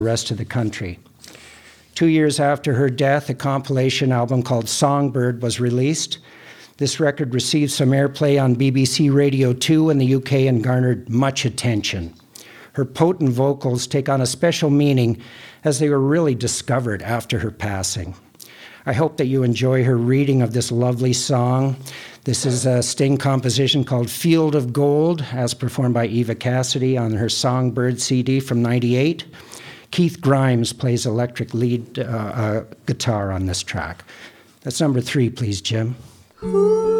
the rest of the country. 2 years after her death, a compilation album called Songbird was released. This record received some airplay on BBC Radio 2 in the UK and garnered much attention. Her potent vocals take on a special meaning as they were really discovered after her passing. I hope that you enjoy her reading of this lovely song. This is a Sting composition called Field of Gold, as performed by Eva Cassidy on her Songbird CD from '98. Keith Grimes plays electric lead guitar on this track. That's number 3, please, Jim.